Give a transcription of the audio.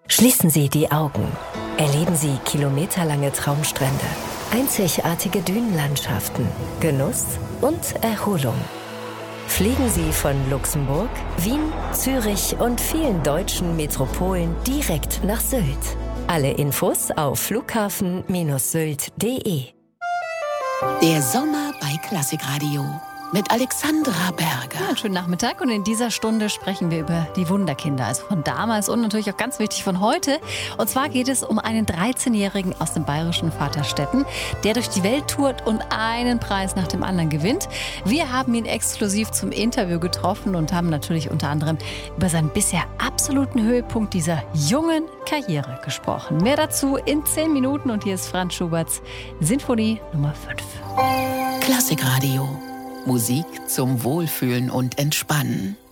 Schließen Sie die Augen. Erleben Sie kilometerlange Traumstrände, einzigartige Dünenlandschaften, Genuss und Erholung. Fliegen Sie von Luxemburg, Wien, Zürich und vielen deutschen Metropolen direkt nach Sylt. Alle Infos auf flughafen-sylt.de. Der Sommer bei Klassikradio mit Alexandra Berger. Ja, schönen Nachmittag und in dieser Stunde sprechen wir über die Wunderkinder, also von damals und natürlich auch ganz wichtig von heute. Und zwar geht es um einen 13-Jährigen aus dem bayerischen Vaterstetten, der durch die Welt tourt und einen Preis nach dem anderen gewinnt. Wir haben ihn exklusiv zum Interview getroffen und haben natürlich unter anderem über seinen bisher absoluten Höhepunkt dieser jungen Karriere gesprochen. Mehr dazu in 10 Minuten und hier ist Franz Schuberts Sinfonie Nummer 5. Klassikradio. Musik zum Wohlfühlen und Entspannen.